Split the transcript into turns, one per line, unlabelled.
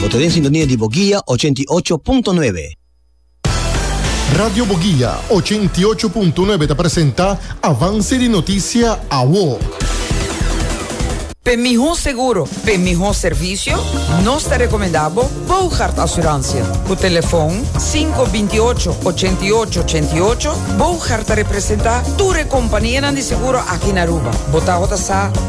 Potete in sintonia di Boghia 88.9.
Radio Boguía 88.9 te presenta Avance de Noticia a WO.
Para mejor seguro, para mejor servicio, nos te recomendamos Bogart Assurantia. O telefone 528-8888. Bogart representa tu companhia de seguro aqui na Aruba. Bota sa